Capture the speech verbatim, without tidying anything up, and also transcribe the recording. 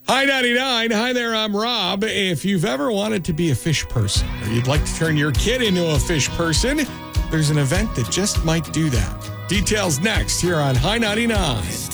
Hi ninety-nine. Hi there, I'm Rob. If you've ever wanted to be a fish person or you'd like to turn your kid into a fish person, there's an event that just might do that. Details next here on Hi ninety-nine.